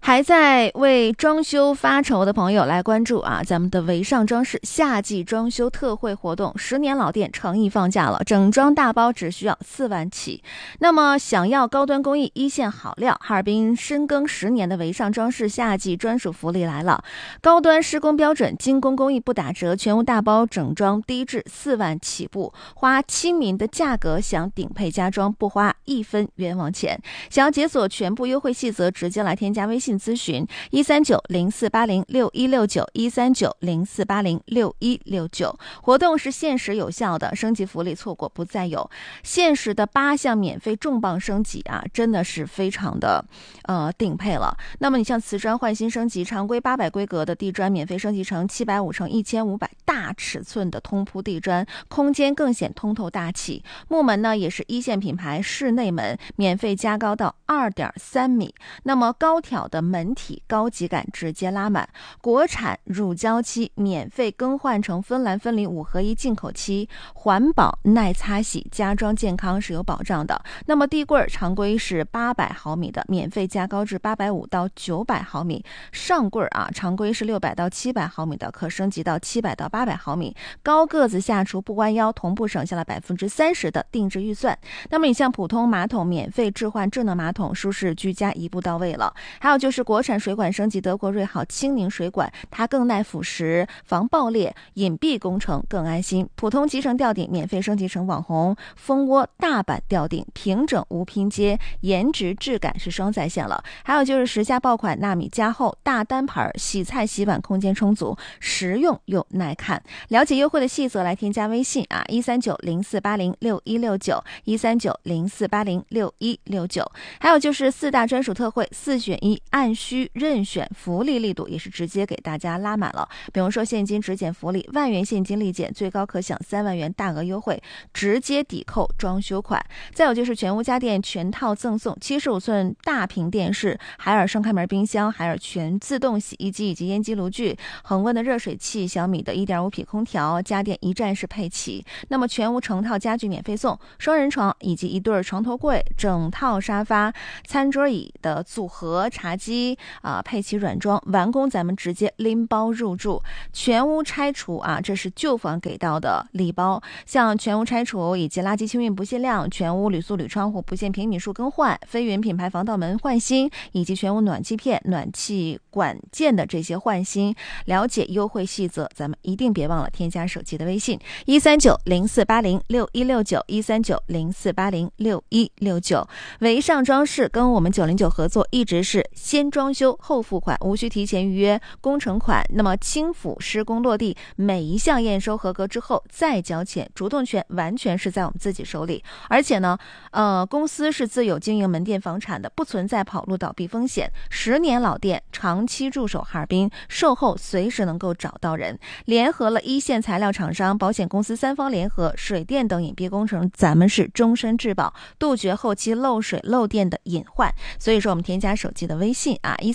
还在为装修发愁的朋友来关注咱们的维尚装饰夏季装修特惠活动，10年老店诚意放假了，整装大包只需要4万起。那么想要高端工艺一线好料，哈尔滨深耕10年的维尚装饰夏季专属福利来了，高端施工标准，精工工艺不打折，全屋大包整装低至4万起步，花亲民的价格享顶配家装，不花1分冤枉钱。想要解锁全部优惠细则，直接来添加微信咨询13904806169，13904806169。活动是限时有效的，升级福利错过不再有。限时的8项免费重磅升级真的是非常的顶配了。那么你像瓷砖换新升级，常规800规格的地砖免费升级成750×1500大尺寸的通铺地砖，空间更显通透大气。木门呢也是一线品牌室内门，免费加高到2.3米。那么高挑的门体高级感直接拉满，国产乳胶漆免费更换成芬兰分离5合1进口漆，环保耐擦洗，家装健康是有保障的。那么地柜常规是800毫米的，免费加高至850到900毫米。上柜常规是600到700毫米的，可升级到700到800毫米。高个子下厨不弯腰，同步省下了30%的定制预算。那么你像普通马桶免费置换智能马桶，舒适居家一步到位了。还有就是国产水管升级德国瑞浩轻凝水管，它更耐腐蚀，防爆裂，隐蔽工程更安心。普通集成吊顶免费升级成网红蜂窝大板吊顶，平整无拼接，颜值质感是双在线了。还有就是10加爆款纳米加厚大单盘，洗菜洗碗空间充足，实用又耐看。了解优惠的细则来添加微信13904806169，13904806169。还有就是4大专属特惠，4选1按需任选，福利力度也是直接给大家拉满了。比如说现金直减福利，1万元现金立减，最高可享3万元大额优惠，直接抵扣装修款。再有就是全屋家电全套赠送75寸大屏电视、海尔双开门冰箱、海尔全自动洗衣机以及烟机炉具、恒温的热水器、小米的1.5匹空调，家电一站式配齐。那么全屋成套家具免费送，双人床以及1对床头柜、整套沙发、餐桌椅的组合、茶几配齐软装，完工咱们直接拎包入住。全屋拆除这是旧房给到的礼包，像全屋拆除以及垃圾清运不限量，全屋铝塑铝窗户不限平米数更换，飞云品牌防盗门换新，以及全屋暖气片、暖气管件的这些换新。了解优惠细则，咱们一定别忘了添加手机的微信13904806169，13904806169。维尚装饰跟我们909合作，一直是先装修后付款，无需提前预约工程款。那么轻辅施工落地，每一项验收合格之后再交钱，主动权完全是在我们自己手里。而且呢公司是自有经营门店房产的，不存在跑路倒闭风险。10年老店，长期驻守哈尔滨，售后随时能够找到人。联合了一线材料厂商、保险公司3方联合，水电等隐蔽工程咱们是终身质保，杜绝后期漏水漏电的隐患。所以说我们添加手机的微信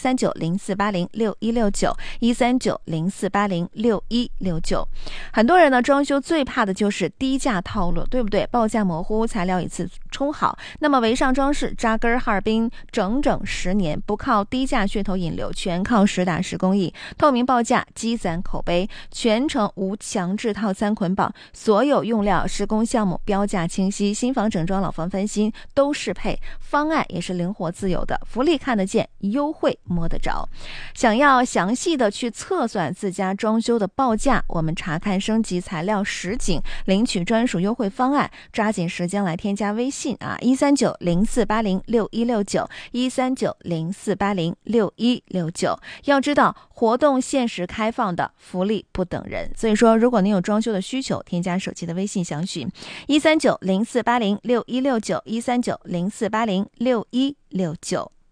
13904806169，13904806169。很多人呢装修最怕的就是低价套路，对不对？报价模糊，材料一次冲好。那么维尚装饰扎根哈尔滨整整10年，不靠低价噱头引流，全靠实打实工艺，透明报价，积攒口碑，全程无强制套餐捆绑，所有用料施工项目标价清晰，新房整装老房翻新都适配，方案也是灵活自由的，福利看得见，优惠摸得着。想要详细的去测算自家装修的报价，我们查看升级材料实景，领取专属优惠方案，抓紧时间来添加微信13904806169，13904806169。要知道活动限时开放的，福利不等人。所以说如果您有装修的需求，添加手机的微信详询13904806169，13904806169。